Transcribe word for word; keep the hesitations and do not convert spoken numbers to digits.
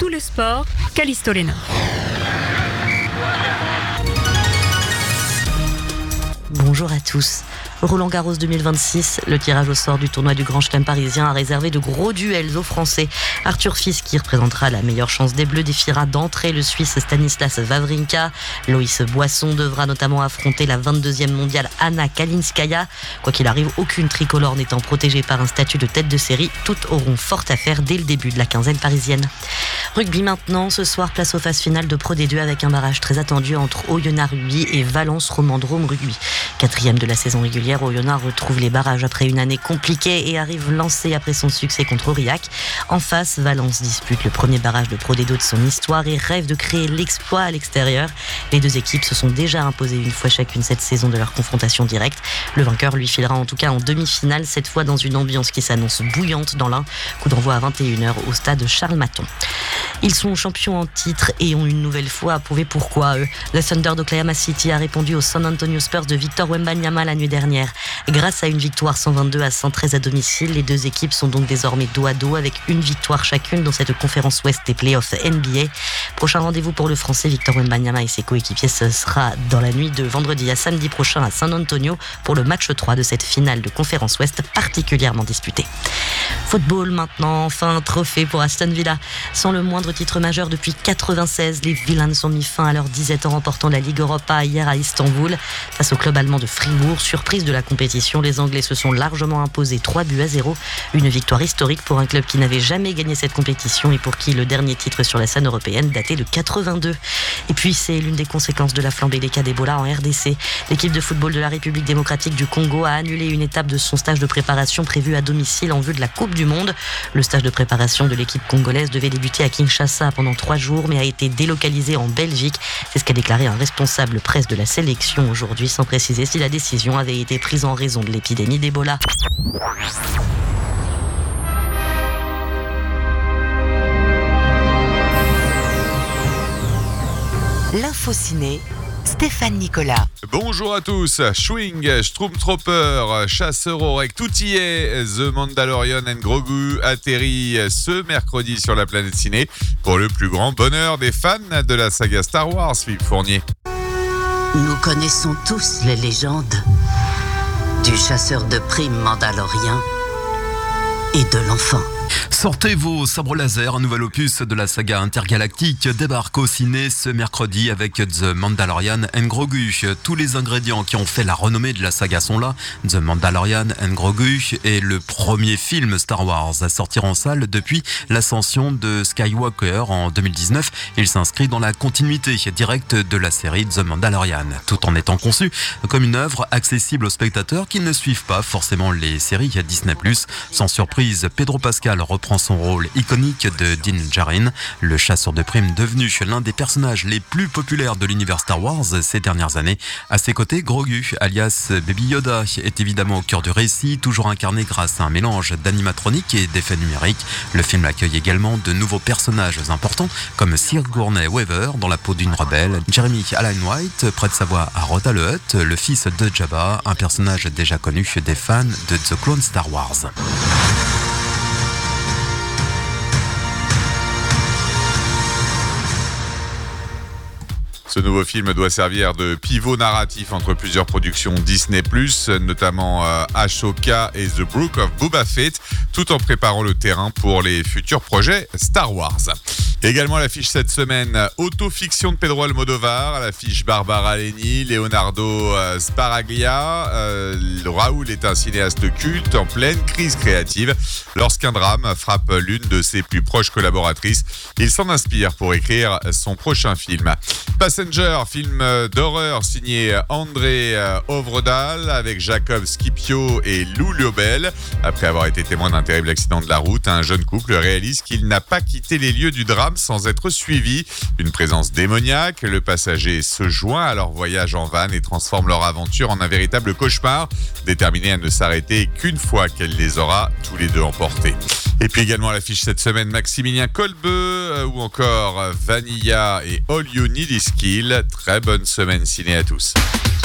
tout le sport, Callisto Léna. Bonjour à tous. Roland-Garros deux mille vingt-six, le tirage au sort du tournoi du Grand Chelem parisien a réservé de gros duels aux Français. Arthur Fils, qui représentera la meilleure chance des Bleus, défiera d'entrée le Suisse Stanislas Wawrinka. Loïs Boisson devra notamment affronter la vingt-deuxième mondiale Anna Kalinskaya. Quoi qu'il arrive, aucune tricolore n'étant protégée par un statut de tête de série. Toutes auront fort à faire dès le début de la quinzaine parisienne. Rugby maintenant, ce soir, place aux phases finales de Pro D deux avec un barrage très attendu entre Oyonnax Rugby et Valence Romandrome Rugby. Quatrième de la saison régulière, Oyonnax retrouve les barrages après une année compliquée et arrive lancé après son succès contre Aurillac. En face, Valence dispute le premier barrage de Pro D deux de son histoire et rêve de créer l'exploit à l'extérieur. Les deux équipes se sont déjà imposées une fois chacune cette saison de leur confrontation directe. Le vainqueur lui filera en tout cas en demi-finale, cette fois dans une ambiance qui s'annonce bouillante dans l'Ain. Coup d'envoi à vingt et une heures au stade Charles Maton. Ils sont champions en titre et ont une nouvelle fois approuvé pourquoi eux. Le Thunder d'Oklahoma City a répondu aux San Antonio Spurs de Victor Wembanyama la nuit dernière. Grâce à une victoire cent vingt-deux à cent treize à domicile, les deux équipes sont donc désormais dos à dos avec une victoire chacune dans cette conférence Ouest des playoffs N B A. Prochain rendez-vous pour le Français Victor Wembanyama et ses coéquipiers, ce sera dans la nuit de vendredi à samedi prochain à San Antonio pour le match trois de cette finale de conférence Ouest particulièrement disputée. Football maintenant, enfin un trophée pour Aston Villa. Sans le moindre titre majeur depuis quatre-vingt-seize, les Villains ont mis fin à leur disette en remportant la Ligue Europa hier à Istanbul. Face au club allemand de Fribourg, surprise de la compétition, les Anglais se sont largement imposés trois buts à zéro. Une victoire historique pour un club qui n'avait jamais gagné cette compétition et pour qui le dernier titre sur la scène européenne datait de quatre-vingt-deux. Et puis c'est l'une des conséquences de la flambée des cas d'Ebola en R D C. L'équipe de football de la République démocratique du Congo a annulé une étape de son stage de préparation prévue à domicile en vue de la Coupe du Monde. Le stage de préparation de l'équipe congolaise devait débuter à Kinshasa pendant trois jours mais a été délocalisé en Belgique. C'est ce qu'a déclaré un responsable presse de la sélection aujourd'hui, sans préciser si la décision avait été prise en raison de l'épidémie d'Ebola. L'info ciné, Stéphane Nicolas. Bonjour à tous. Schwing, Schtroumpftrooper, Chasseur au Rec, tout y est. The Mandalorian and Grogu atterrit ce mercredi sur la planète ciné pour le plus grand bonheur des fans de la saga Star Wars, Philippe Fournier. Nous connaissons tous les légendes du chasseur de primes mandalorien et de l'enfant. Sortez vos sabres laser, un nouvel opus de la saga intergalactique débarque au ciné ce mercredi avec The Mandalorian and Grogu. Tous les ingrédients qui ont fait la renommée de la saga sont là. The Mandalorian and Grogu est le premier film Star Wars à sortir en salle depuis l'ascension de Skywalker en deux mille dix-neuf. Il s'inscrit dans la continuité directe de la série The Mandalorian, tout en étant conçu comme une œuvre accessible aux spectateurs qui ne suivent pas forcément les séries Disney plus. Sans surprise, Pedro Pascal reprend son rôle iconique de Din Djarin, le chasseur de primes devenu l'un des personnages les plus populaires de l'univers Star Wars ces dernières années. À ses côtés, Grogu, alias Baby Yoda, est évidemment au cœur du récit, toujours incarné grâce à un mélange d'animatronique et d'effets numériques. Le film accueille également de nouveaux personnages importants comme Sigourney Weaver dans la peau d'une rebelle, Jeremy Allen White prête sa voix à Rota le Hutt, le fils de Jabba, un personnage déjà connu des fans de The Clone Star Wars. Ce nouveau film doit servir de pivot narratif entre plusieurs productions Disney plus, notamment euh, Ashoka et The Book of Boba Fett, tout en préparant le terrain pour les futurs projets Star Wars. Également à l'affiche cette semaine, autofiction de Pedro Almodovar, à l'affiche Barbara Leni, Leonardo euh, Sbaraglia. Euh, Raoul est un cinéaste culte en pleine crise créative. Lorsqu'un drame frappe l'une de ses plus proches collaboratrices, il s'en inspire pour écrire son prochain film. Passenger, film d'horreur signé André Ovredal avec Jacob Scipio et Lou Liobel. Après avoir été témoin d'un terrible accident de la route, un jeune couple réalise qu'il n'a pas quitté les lieux du drame sans être suivi. Une présence démoniaque, le passager se joint à leur voyage en van et transforme leur aventure en un véritable cauchemar, déterminé à ne s'arrêter qu'une fois qu'elle les aura tous les deux emportés. Et puis également à l'affiche cette semaine, Maximilien Kolbe ou encore Vanilla et All You Need Is Kill. Très bonne semaine ciné à tous.